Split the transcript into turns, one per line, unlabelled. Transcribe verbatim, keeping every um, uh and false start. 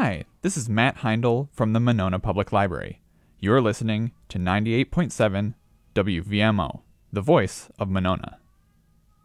Hi, this is Matt Heindel from the Monona Public Library. You're listening to ninety-eight point seven W V M O, the voice of Monona.